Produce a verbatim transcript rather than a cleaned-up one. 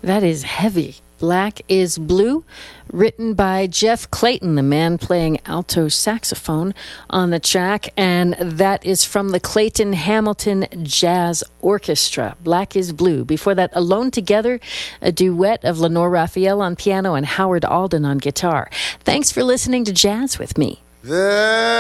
That is heavy. Black is Blue, written by Jeff Clayton, the man playing alto saxophone on the track, and that is from the Clayton Hamilton Jazz Orchestra. Black is Blue. Before that, Alone Together, a duet of Lenore Raphael on piano and Howard Alden on guitar. Thanks for listening to Jazz with me. There